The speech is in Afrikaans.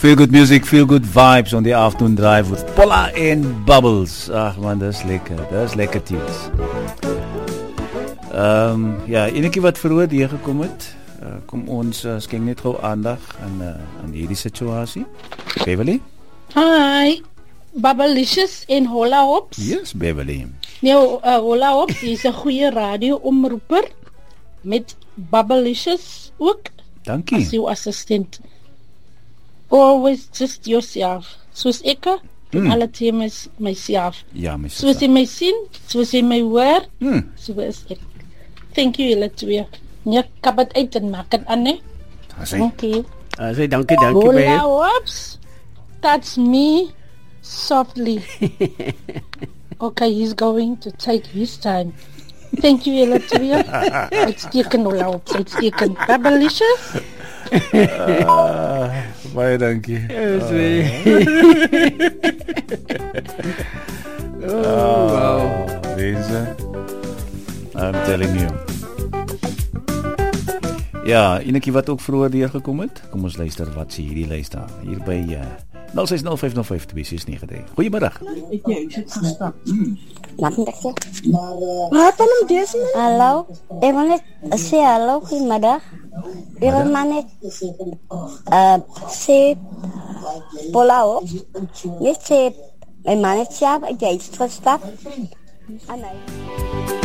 Feel good music, feel good vibes on the afternoon drive with Paula and Bubbles. Ach man, dat is lekker tunes. Ja, enetjie wat vroeër deur gekom het. Kom ons skenk net gou aandag aan hierdie situasie. Beverly? Hi, Bubblicious en Hola Hops. Yes, Beverly. Nou, Hola Hops is 'n goeie radio-omroeper met Bubblicious ook. Dankie. As jou assistent. Always just yourself. Soos ek doen alle temas myself. Ja, myself. Soos jy my sien, soos jy my hoor, so is ek. Thank you, julle twee. Nee, kap het uit en maak het aan, hè. Dankie. Dankie Hola baie. Hops, touch me softly. Okay, he's going to take his time. Thank you, julle twee. Uitstekend, Hola Hops, uitstekend. Bubblicious. Baie dankie. Wow. Mense, I'm telling you. Ja, enetjie wat ook vroeër deurgekom het. Kom ons luister wat sê hierdie lys daar. Hier by 0605052693. Goeiemiddag. Wat dan om deze man? Hallo, ik wil net zeggen hallo, goedemiddag. Ik wil maar net zeggen, Paula op. Niet zeggen, mijn man heeft zelf, ik heb iets gestapt.